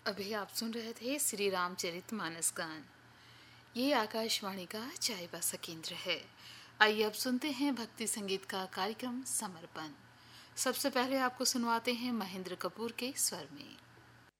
अभी आप सुन रहे थे श्री रामचरितमानस गान। ये आकाशवाणी का चाईबासा केंद्र है। आइए अब सुनते हैं भक्ति संगीत का कार्यक्रम समर्पण। सबसे पहले आपको सुनवाते हैं महेंद्र कपूर के स्वर में।